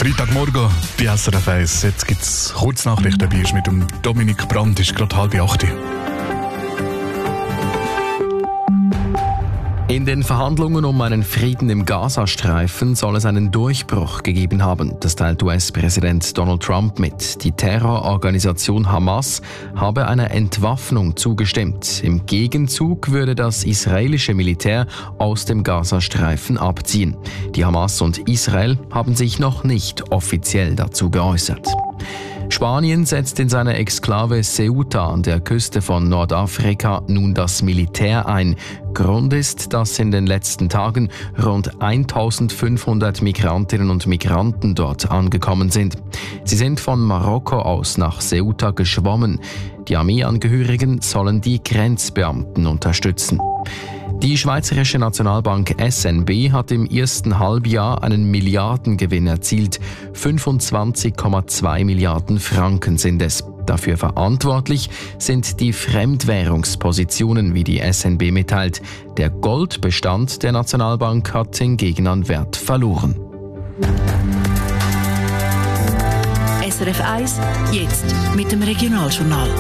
Freitagmorgen bei SRF 1. Jetzt gibt es Kurznachrichten bei uns mit dem Dominik Brandt. Ist gerade 7:30. In den Verhandlungen um einen Frieden im Gazastreifen soll es einen Durchbruch gegeben haben. Das teilt US-Präsident Donald Trump mit. Die Terrororganisation Hamas habe einer Entwaffnung zugestimmt. Im Gegenzug würde das israelische Militär aus dem Gazastreifen abziehen. Die Hamas und Israel haben sich noch nicht offiziell dazu geäußert. Spanien setzt in seiner Exklave Ceuta an der Küste von Nordafrika nun das Militär ein. Grund ist, dass in den letzten Tagen rund 1500 Migrantinnen und Migranten dort angekommen sind. Sie sind von Marokko aus nach Ceuta geschwommen. Die Armeeangehörigen sollen die Grenzbeamten unterstützen. Die Schweizerische Nationalbank SNB hat im ersten Halbjahr einen Milliardengewinn erzielt. 25,2 Milliarden Franken sind es. Dafür verantwortlich sind die Fremdwährungspositionen, wie die SNB mitteilt. Der Goldbestand der Nationalbank hat hingegen an Wert verloren. SRF 1, jetzt mit dem Regionaljournal.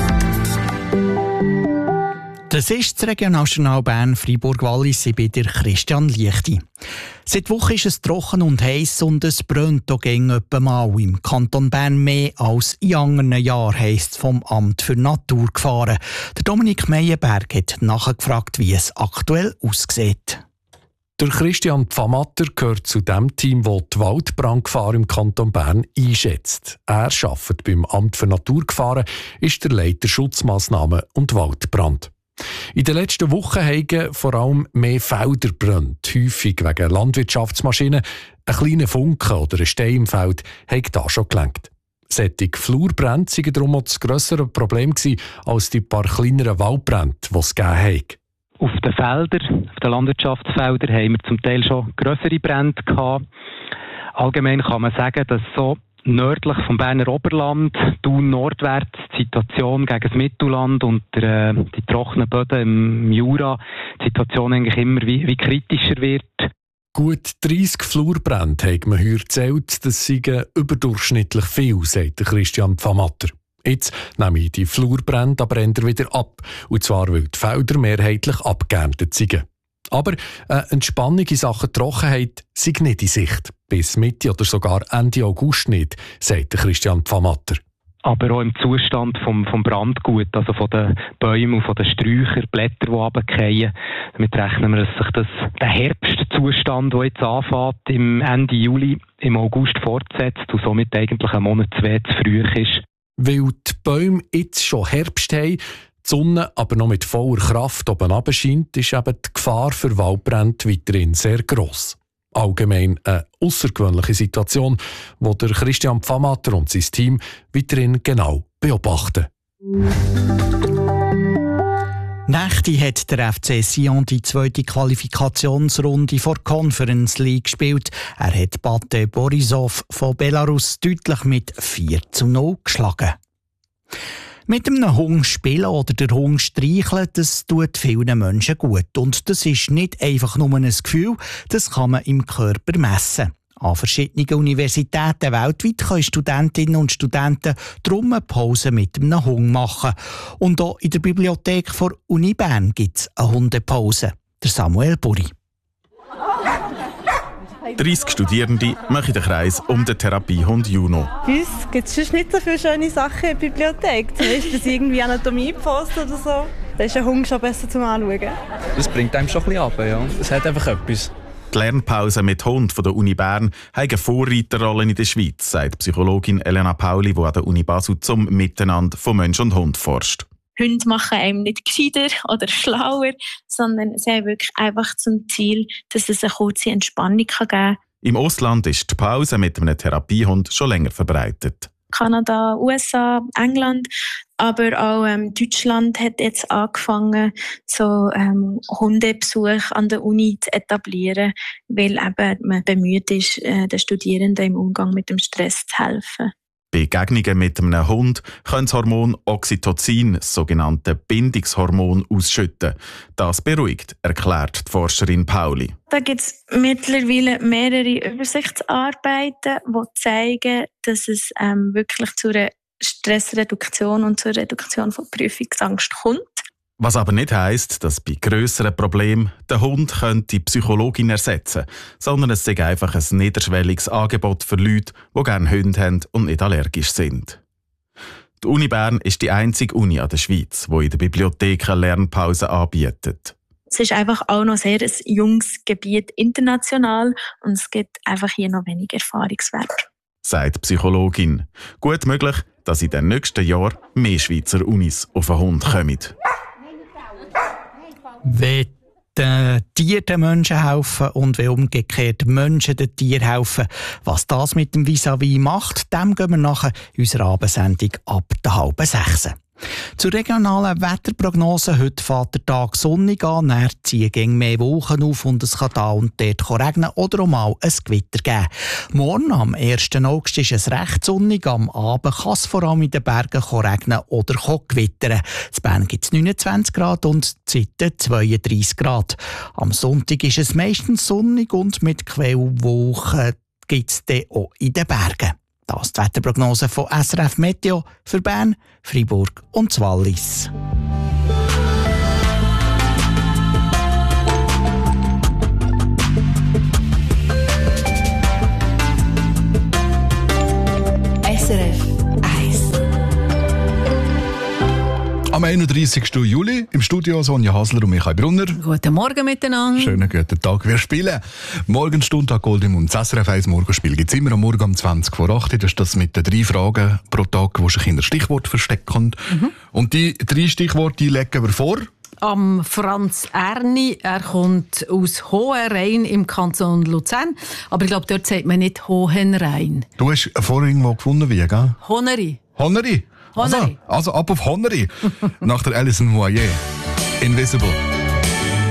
Das ist das Regionaljournal Bern-Freiburg-Wallis. Ich bin der Christian Liechti. Seit Wochen ist es trocken und heiß und es brennt auch etwa mal im Kanton Bern mehr als in anderen Jahren, heisst es vom Amt für Naturgefahren. Der Dominik Meyerberg hat nachgefragt, wie es aktuell aussieht. Der Christian Pfamatter gehört zu dem Team, das die Waldbrandgefahr im Kanton Bern einschätzt. Er arbeitet beim Amt für Naturgefahren, ist der Leiter Schutzmaßnahmen und Waldbrand. In den letzten Wochen haben vor allem mehr Felder gebrannt, häufig wegen Landwirtschaftsmaschinen. Ein kleiner Funken oder ein Stein im Feld hat da schon gelenkt. Solche Flurbrände waren darum auch das grössere Problem als die paar kleineren Waldbrände, die es gegeben hat. Auf den Feldern, auf den Landwirtschaftsfeldern, haben wir zum Teil schon grössere Brände gehabt. Allgemein kann man sagen, dass so nördlich vom Berner Oberland, Thun nordwärts, die Situation gegen das Mittelland und die trockenen Böden im Jura, die Situation eigentlich immer wie kritischer wird. Gut 30 Flurbrände hat man hier gezählt. Das sind überdurchschnittlich viel, sagt Christian Pfamatter. Jetzt nehme ich die Flurbrände aber wieder ab. Und zwar, weil die Felder mehrheitlich abgeerntet sind. Aber eine Entspannung in Sachen Trockenheit sei nicht in Sicht. Bis Mitte oder sogar Ende August nicht, sagt Christian Pfamatter. Aber auch im Zustand vom Brandgut, also von den Bäumen und von den Sträuchern, Blätter, die runterfallen. Damit rechnen wir, dass sich der Herbstzustand, der jetzt anfängt, im Ende Juli, im August fortsetzt und somit eigentlich ein Monat, 2 zu früh ist. Weil die Bäume jetzt schon Herbst haben, die Sonne aber noch mit voller Kraft oben runter scheint, ist eben die Gefahr für Waldbrände weiterhin sehr gross. Allgemein eine außergewöhnliche Situation, die der Christian Pfamatter und sein Team weiterhin genau beobachten. Nächte hat der FC Sion die zweite Qualifikationsrunde vor Conference League gespielt. Er hat Bate Borisov von Belarus deutlich mit 4:0 geschlagen. Mit einem Hund spielen oder den Hund streicheln, das tut vielen Menschen gut. Und das ist nicht einfach nur ein Gefühl, das kann man im Körper messen. An verschiedenen Universitäten weltweit können Studentinnen und Studenten drum eine Pause mit einem Hund machen. Und auch in der Bibliothek der Uni Bern gibt es eine Hundepause. Der Samuel Buri. 30 Studierende machen den Kreis um den Therapiehund Juno. Bei uns gibt es sonst nicht so viele schöne Sachen in der Bibliothek. Zum Beispiel irgendwie Anatomie-Post oder so. Da ist ein Hund schon besser zum Anschauen. Das bringt einem schon ein bisschen runter, ja. Es hat einfach etwas. Die Lernpause mit Hund von der Uni Bern hat eine Vorreiterrolle in der Schweiz, sagt Psychologin Elena Pauli, die an der Uni Basel zum Miteinander von Mensch und Hund forscht. Hunde machen einem nicht gescheiter oder schlauer, sondern sie haben wirklich einfach zum Ziel, dass es eine kurze Entspannung geben kann. Im Ausland ist die Pause mit einem Therapiehund schon länger verbreitet. Kanada, USA, England, aber auch Deutschland hat jetzt angefangen, so Hundebesuch an der Uni zu etablieren, weil eben man bemüht ist, den Studierenden im Umgang mit dem Stress zu helfen. Begegnungen mit einem Hund können das Hormon Oxytocin, das sogenannte Bindungshormon, ausschütten. Das beruhigt, erklärt die Forscherin Pauli. Da gibt es mittlerweile mehrere Übersichtsarbeiten, die zeigen, dass es wirklich zu einer Stressreduktion und zur Reduktion von Prüfungsangst kommt. Was aber nicht heisst, dass bei grösseren Problemen der Hund die Psychologin ersetzen könnte, sondern es sei einfach ein niederschwelliges Angebot für Leute, die gerne Hunde haben und nicht allergisch sind. Die Uni Bern ist die einzige Uni an der Schweiz, die in der Bibliothek eine Lernpause anbietet. Es ist einfach auch noch sehr ein junges Gebiet international und es gibt einfach hier noch wenig Erfahrungswert. Sagt die Psychologin. Gut möglich, dass in den nächsten Jahren mehr Schweizer Unis auf den Hund kommen. Wenn die Tiere den Menschen helfen und wenn umgekehrt Menschen den Tieren helfen, was das mit dem Vis-à-vis macht, dem gehen wir nachher in unserer Abendsendung ab der 5:30. Zur regionalen Wetterprognose: heute fährt der Tag sonnig an, dann ziehen mehr Wolken auf und es kann da und dort regnen oder auch mal ein Gewitter geben. Morgen, am 1. August, ist es recht sonnig. Am Abend kann es vor allem in den Bergen regnen oder gewittern. In Bern gibt es 29 Grad und Zeiten 32 Grad. Am Sonntag ist es meistens sonnig und mit Quellwolken gibt es dann auch in den Bergen. Das ist die Wetterprognose von SRF Meteo für Bern, Freiburg und das Wallis. SRF 1. Am 31. Juli im Studio Sonja Hasler und Michael Brunner. Guten Morgen miteinander. Schönen guten Tag. Wir spielen Morgenstunde an Goldemund. Das SRF 1 Morgenspiel gibt es immer am Morgen um 20 vor 8. Das ist das mit den 3 Fragen pro Tag, die sich in der Stichwort verstecken. Und die 3 Stichworte die legen wir vor. Am Franz Erni, er kommt aus Hohenrhein im Kanton Luzern. Aber ich glaube, dort sagt man nicht Hohenrhein. Du hast vorhin irgendwo gefunden, wie, gell? Honeri. Honeri? Also ab auf Honeri. Nach der Alison Moyer. Invisible.